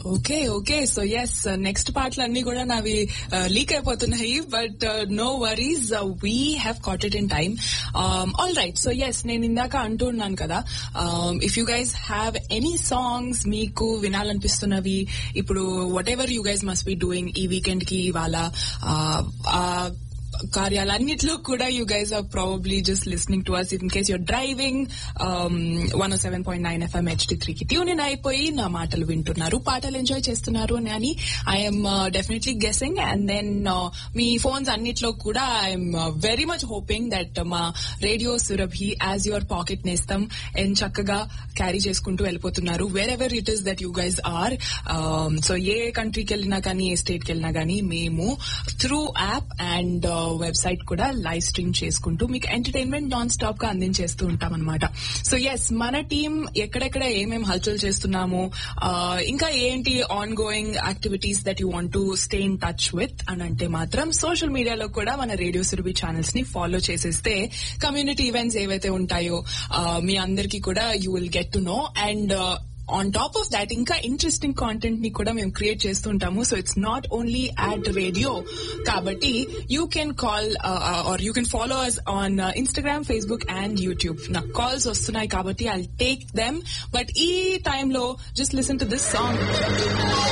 Okay so yes next పాటలు అన్ని కూడా నావి లీక్ అయిపోతున్నాయి but no worries we have cot it in time. All right so yes నేను ఇందాక అంటూ ఉన్నాను కదా, if you guys have any songs మీకు వినాలనిపిస్తున్నవి ఇప్పుడు what ever you guys must be doing ఈ వీకెండ్ కి ఇవాళ కార్యాలన్నిట్లో కూడా you guys are probably just listening to us in case your driving 107.9 FM HD3 కి ట్యూన్ ఇన్ అయిపోయి నా మాటలు వింటున్నారు, పాటలు ఎంజాయ్ చేస్తున్నారు అని I'm definitely guessing. And then me phones అన్నిట్లో కూడా I'm very much hoping that మా radio Surabhi as your pocket నేస్తం అండ్ చక్కగా క్యారీ చేసుకుంటూ వెళ్ళిపోతున్నారు wear ever it is that you guys are. So ఏ కంట్రీకి వెళ్ళినా కానీ ఏ స్టేట్ కి వెళ్ళినా కానీ మేము త్రూ యాప్ అండ్ వెబ్సైట్ కూడా లైవ్ స్ట్రీమ్ చేసుకుంటూ మీకు ఎంటర్టైన్మెంట్ నాన్ స్టాప్ గా అందించేస్తూ ఉంటాం అనమాట. సో ఎస్ మన టీం ఎక్కడెక్కడ ఏమేమి హల్చల్ చేస్తున్నాము, ఇంకా ఏంటి on going activities that you want to stay in touch with అని అంటే మాత్రం సోషల్ మీడియాలో కూడా మన రేడియో సురభి ఛానల్స్ ని ఫాలో చేసేస్తే కమ్యూనిటీ ఈవెంట్స్ ఏవైతే ఉంటాయో మీ అందరికీ కూడా you will get to know. And on top of that ఇంకా ఇంట్రెస్టింగ్ కాంటెంట్ ని కూడా మేము క్రియేట్ చేస్తుంటాము. So it's not only at radio కాబట్టి you can call or you can follow us on Instagram, Facebook and YouTube. నాకు calls వస్తున్నాయి కాబట్టి I take them, but ఈ టైంలో just listen to this song.